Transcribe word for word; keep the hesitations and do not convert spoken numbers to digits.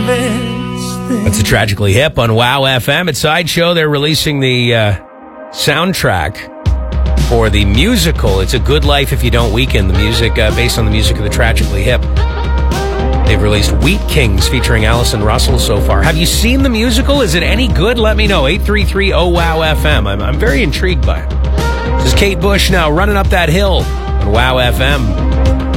That's a Tragically Hip on Wow F M. At Sideshow, they're releasing the uh, soundtrack for the musical It's a Good Life If You Don't Weaken, the music uh, based on the music of the Tragically Hip. They've released Wheat Kings featuring Allison Russell so far. Have you seen the musical? Is it any good? Let me know. eight three three oh wow F M. I'm, I'm very intrigued by it. This is Kate Bush now running up that hill on Wow F M.